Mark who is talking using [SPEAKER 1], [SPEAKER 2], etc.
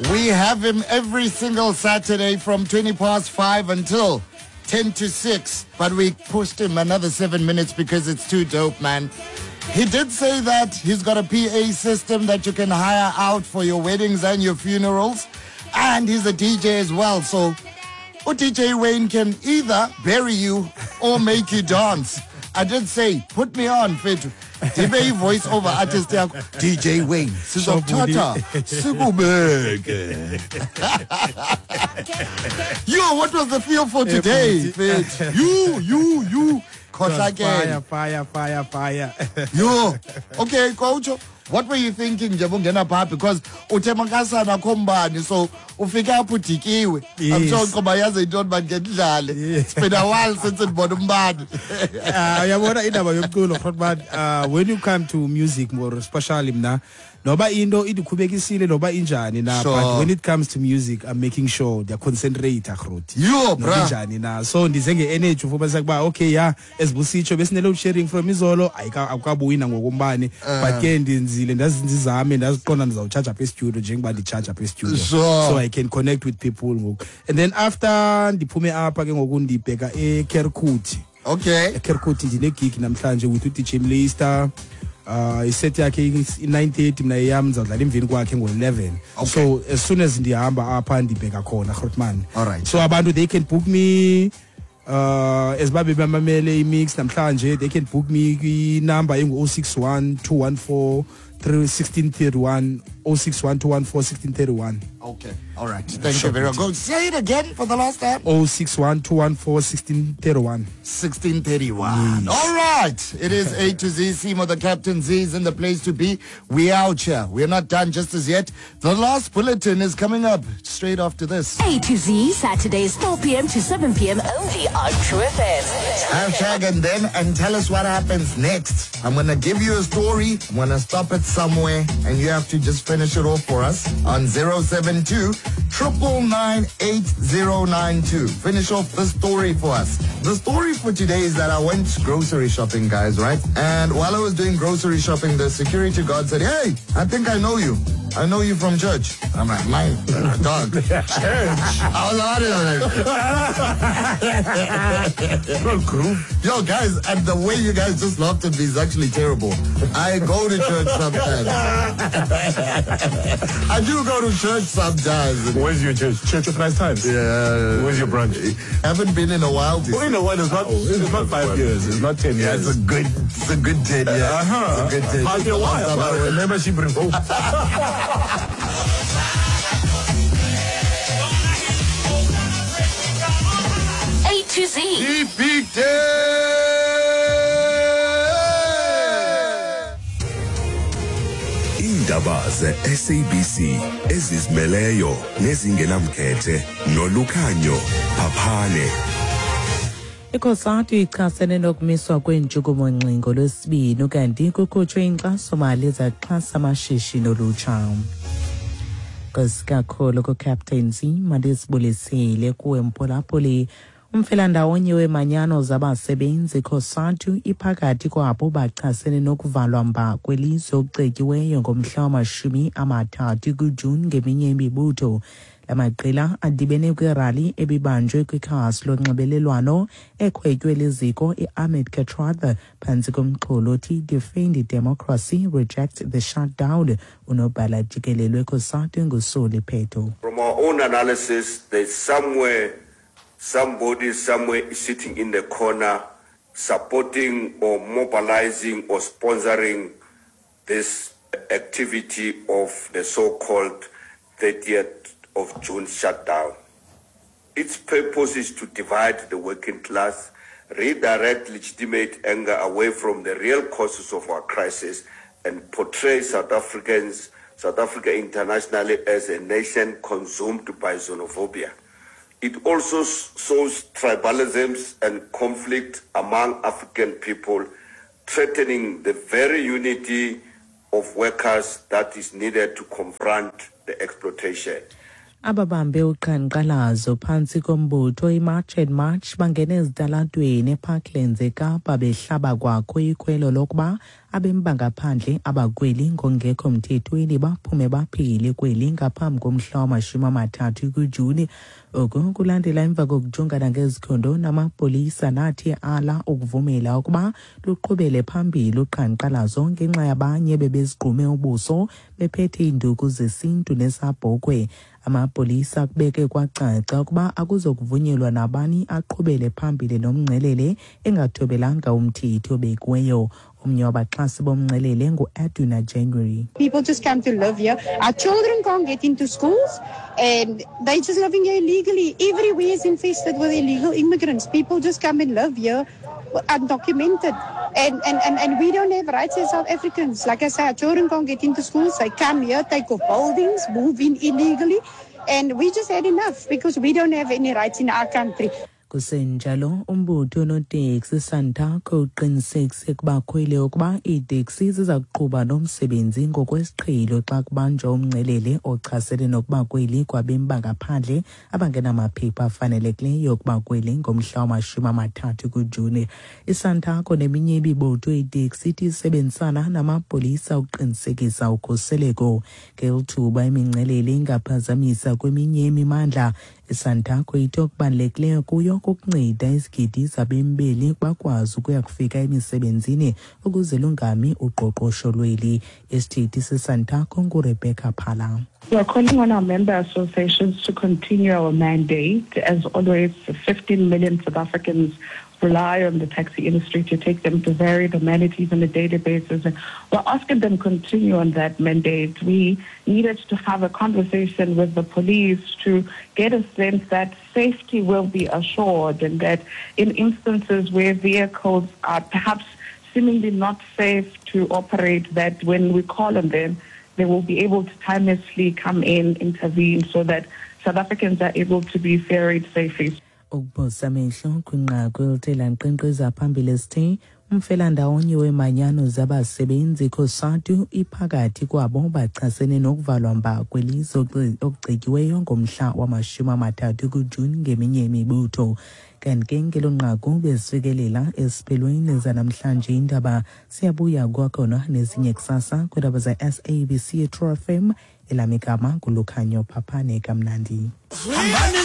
[SPEAKER 1] We have him every single Saturday from 20 past 5 until 10 to 6. But we pushed him another 7 minutes because it's too dope, man. He did say that he's got a PA system that you can hire out for your weddings and your funerals. And he's a DJ as well. So DJ Wayne can either bury you or make you dance. I did say, put me on, Fethu. Dibe voice over artist yakho DJ Wayne. Sizothatha sikubeke. Yo, what was the feel for today, Fethu? You.
[SPEAKER 2] Fire.
[SPEAKER 1] Yo, okay, coach. What were you thinking, Jabungena Pa? Because utemakasa na kombani, so ufika hapo tikiwe. I'm sure Kobayaza don't man get jale. It's been a while since it bottom bad.
[SPEAKER 2] When you come to music, more especially now, noba indo idukubekisile noba injani na, but when it comes to music, I'm making sure they concentrate akhroti.
[SPEAKER 1] Yo, bro.
[SPEAKER 2] Injani na, so ndizenge energy for basakba okay yeah, esibusicho besinelo sharing from izolo akabuwina ngokumbani, but ke ndinzile ndazizame ndaziqonda ndizawucharge up studio njengoba ndicharge up studio, so I can connect with people. And then after ndiphume apha ke ngoku ndibheka eKerkuti.
[SPEAKER 1] Okay.
[SPEAKER 2] eKerkuti ndine gig namhlanje with uDJ Mlester. Iset yakhe i9:30 mina yami ngizodlala emveni kwakhe ngo11. So as soon as ndihamba apha ndibheka khona Grootman.
[SPEAKER 1] Alright.
[SPEAKER 2] So abantu they can book me as babe bamamele imix namhlanje, they can book me kwi number engu 061 214 1631 061 214 1631.
[SPEAKER 1] Okay. All right. Thank you very much. Go say it again for the last time.
[SPEAKER 2] 061 214 1631.
[SPEAKER 1] 1631. All right. It is A to Z. Simo, the Captain Z, is in the place to be. We out here. We're not done just as yet. The last bulletin is coming up straight after this.
[SPEAKER 3] A to Z, Saturdays 4 p.m. to 7 p.m. only on True FM.
[SPEAKER 1] Hashtag and tell us what happens next. I'm going to give you a story. I'm going to stop it somewhere and you have to just finish it off for us on 072 999 8092. Finish off the story for us. The story for today is that I went grocery shopping, guys, right? And while I was doing grocery shopping, the security guard said, "Hey, I think I know you. I know you from church." I'm like, "My dog, church?" I was like, yo, guys, and the way you guys just laughed at me is actually terrible. I go to church sometimes. I do go to church sometimes.
[SPEAKER 4] Where's your church? Church of Christ Times?
[SPEAKER 1] Yeah.
[SPEAKER 4] Where's your branch?
[SPEAKER 1] Haven't been in a while.
[SPEAKER 4] Oh, in a while, it's not 5 years. It's not 10 years.
[SPEAKER 1] It's a good 10 years. It's a good 10 years.
[SPEAKER 4] How's your wife? Membership revoked.
[SPEAKER 3] A to Z.
[SPEAKER 1] Big
[SPEAKER 5] Indaba ze-SABC ezizimeleyo nezingenamkhethe noLukhanyo Phaphane.
[SPEAKER 6] ICOSATU ichasene nokumiswa kwentshukumo-ngxingo lwesibini kanti kukhutshwe inkxaso-mali ezaxhasa amashishini olutsha. Kakhulu kuCaptain Z, mandisibulisile kuwe Mpolapoli. Umfelandawonye wemanyano zabasebenzi ICOSATU iphakathi kwabo bachasene nokuvalwa mba kwelizwe okucetyiweyo ngomhla wama-30 kuJuni ngeminye imibutho. La maqela adibene kwirali ebibanjwe kwikhasi lonxibelelwano ekhwetywe liziko iAhmed Kathrada phantsi komxholo othi Defend Democracy, Reject the Shutdown. Unobhala jikelele weCOSATU nguSoli Pheto.
[SPEAKER 7] From our own analysis, there's somebody somewhere is sitting in the corner supporting or mobilizing or sponsoring this activity of the so-called 30th of June shutdown. Its purpose is to divide the working class, redirect legitimate anger away from the real causes of our crisis, and portray South Africa internationally as a nation consumed by xenophobia. It also sows tribalisms and conflict among African people, threatening the very unity of workers that is needed to confront the exploitation.
[SPEAKER 6] Ababambe uqhankqalazo phantsi kombutho iMarch and March bangene ezitalatweni eParklands eKapa behlaba kwakho ikhwelo lokuba abemba ngaphandle abakweli ngongekho mthethweni baphume baphile kweli ngaphambi komhla wama-30 kuJuni. Oku kulandela emva kokujongana ngezikhondo namapolisa nathi ala ukuvumela ukuba luqhubele phambili uqhankqalazo ngenxa yabanye bebezigqume ubuso bephethe iinduku zesintu nesabhokwe. Amapolisa kubeke kwacaca ukuba akuzokuvunyelwa nabani aqhubele phambili nomngcelele engathobelanga umthetho obekiweyo. Omnye wabaxhasi bomngcelele ngu-Edwina January.
[SPEAKER 8] People just come to live here. Our children can't get into schools and they're just living here illegally. Everywhere is infested with illegal immigrants. People just come and live here undocumented. And we don't have rights as South Africans. Like I said, our children can't get into schools. They come here, take off buildings, move in illegally. And we just had enough because we don't have any rights in our country.
[SPEAKER 6] Kusenjalo umbutho noteksi Santaco uqinisekise kubakhweli ukuba iiteksi ziza kuqhuba nomsebenzi ngokwesiqhelo xa kubanjwa umngcelele ochasene nokubakhweli kwabemba ngaphandle abangenamaphepha afanelekileyo kubakhweli ngomhla wama-30 kuJuni. ISantaco neminye imibutho yeeteksi ithi isebenzisana namapolisa ukuqinisekisa ukhuseleko. Ngelithuba imingcelele ingaphazamisa kweminye imimandla, iSantaco ithi okubalulekileyo kuyo kukunceda izigidi zabembeli bakwazi ukuya kufika emisebenzini ukuze lungami uqoqosho lweli. Isithethi seSantaco nguRebecca Phala.
[SPEAKER 9] We are calling on our member associations to continue our mandate. As always, 15 million South Africans rely on the taxi industry to take them to varied amenities on a daily basis. And we're asking them to continue on that mandate. We needed to have a conversation with the police to get a sense that safety will be assured and that in instances where vehicles are perhaps seemingly not safe to operate, that when we call on them, they will be able to timelessly come in, intervene so that South Africans are able to be ferried safely.
[SPEAKER 6] Ukuphosa amehlo kwinqaku elithela nkqenkqeza phambili sithe umfelandawonye wemanyano zabasebenzi COSATU iphakathi kwabo bachasene nokuvalwa mba kwelizwe okugcityiweyo ngomhla wama-30 kuJuni ngeminye imibutho. Kanti ke ngelo nqaku besifikelela esiphelweni zanamhlanje indaba siyabuya kwakhona nezinye kusasa kwiindaba ze-SABC True FM. Elamigama nguLukhanyo Phaphane Kamnandi.